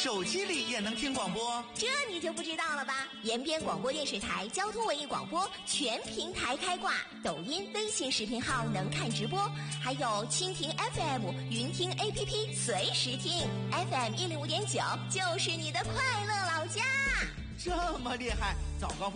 手机里也能听广播？ 这你就不知道了吧？延边广播电视台、交通文艺广播全平台开挂，抖音、微信视频号能看直播，还有蜻蜓 FM、云听 APP 随时听。FM 105.9就是你的快乐老家。 这么厉害，早高